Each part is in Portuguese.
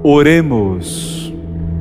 Oremos.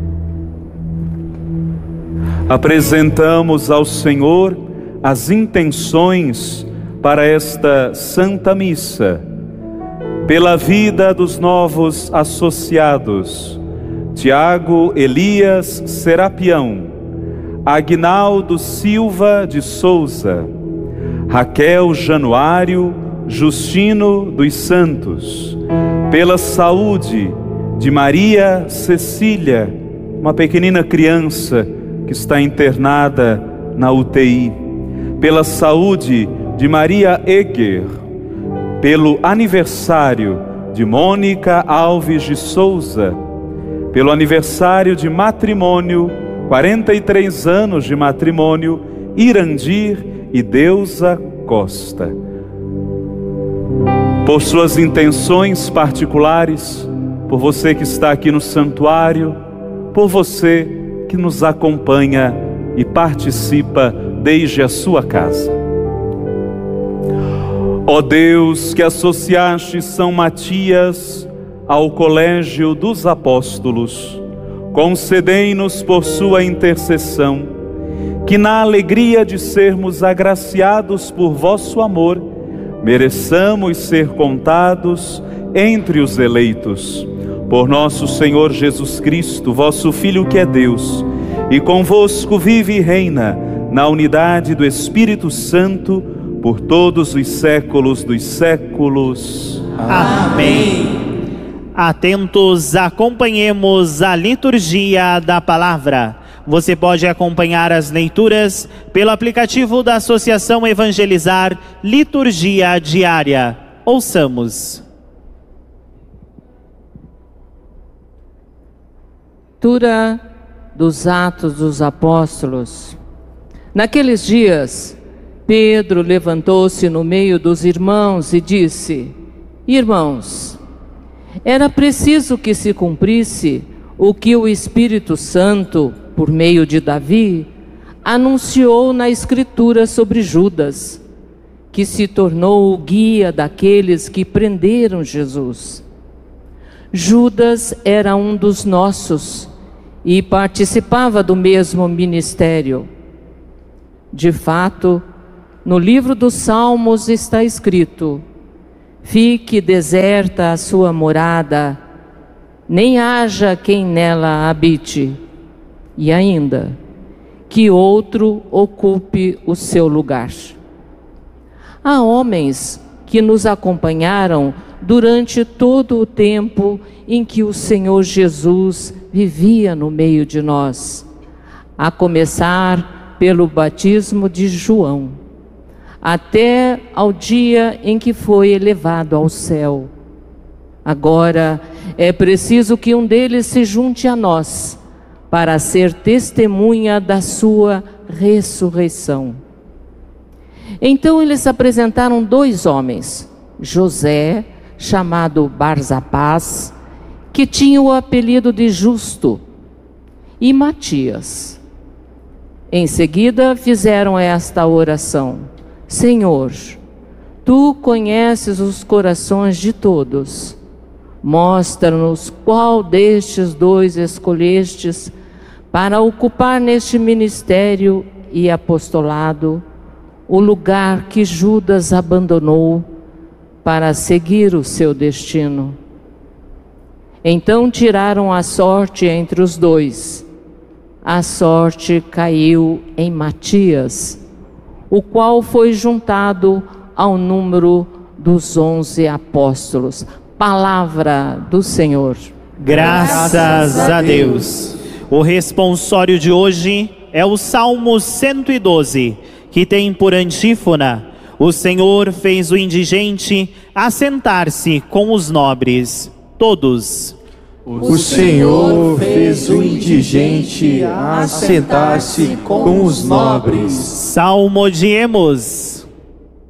Apresentamos ao Senhor as intenções para esta Santa Missa, pela vida dos novos associados, Tiago Elias Serapião, Aguinaldo Silva de Souza, Raquel Januário Justino dos Santos, pela saúde de Maria Cecília, uma pequenina criança que está internada na UTI, pela saúde de Maria Eger, pelo aniversário de Mônica Alves de Souza, pelo aniversário de matrimônio, 43 anos de matrimônio, Irandir e Deusa Costa. Por suas intenções particulares, por você que está aqui no santuário, por você que nos acompanha e participa desde a sua casa. Ó Deus, que associaste São Matias ao Colégio dos Apóstolos, concedei-nos por sua intercessão, que na alegria de sermos agraciados por vosso amor, mereçamos ser contados entre os eleitos. Por nosso Senhor Jesus Cristo, vosso Filho que é Deus, e convosco vive e reina na unidade do Espírito Santo, por todos os séculos dos séculos. Amém. Atentos, acompanhemos a liturgia da palavra. Você pode acompanhar as leituras pelo aplicativo da Associação Evangelizar Liturgia Diária. Ouçamos. Leitura dos Atos dos Apóstolos. Naqueles dias, Pedro levantou-se no meio dos irmãos e disse: Irmãos, era preciso que se cumprisse o que o Espírito Santo, por meio de Davi, anunciou na Escritura sobre Judas, que se tornou o guia daqueles que prenderam Jesus. Judas era um dos nossos e participava do mesmo ministério. De fato, no livro dos Salmos está escrito: fique deserta a sua morada, nem haja quem nela habite, e ainda, que outro ocupe o seu lugar. Há homens que nos acompanharam durante todo o tempo em que o Senhor Jesus vivia no meio de nós, a começar pelo batismo de João, até ao dia em que foi elevado ao céu. Agora é preciso que um deles se junte a nós, para ser testemunha da sua ressurreição. Então eles apresentaram 2 homens, José, chamado Barsabás, que tinha o apelido de Justo, e Matias. Em seguida fizeram esta oração: Senhor, Tu conheces os corações de todos. Mostra-nos qual destes 2 escolhestes para ocupar neste ministério e apostolado o lugar que Judas abandonou para seguir o seu destino. Então tiraram a sorte entre os 2. A sorte caiu em Matias, o qual foi juntado ao número dos 11 apóstolos. Palavra do Senhor. Graças a Deus. O responsório de hoje é o Salmo 112, que tem por antífona: o Senhor fez o indigente assentar-se com os nobres. Todos. O Senhor fez o indigente assentar-se com os nobres. Salmodiemos.